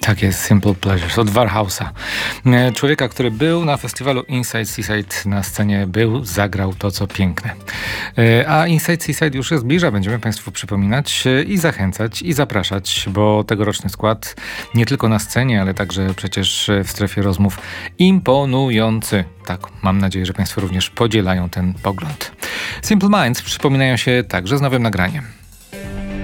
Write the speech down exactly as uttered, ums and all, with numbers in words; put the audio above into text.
Tak jest, Simple Pleasures od Warhausa. Człowieka, który był na festiwalu Inside Seaside na scenie, był, zagrał to, co piękne. A Inside Seaside już się zbliża, będziemy Państwu przypominać i zachęcać i zapraszać, bo tegoroczny skład nie tylko na scenie, ale także przecież w strefie rozmów imponujący. Tak, mam nadzieję, że Państwo również podzielają ten pogląd. Simple Minds przypominają się także z nowym nagraniem.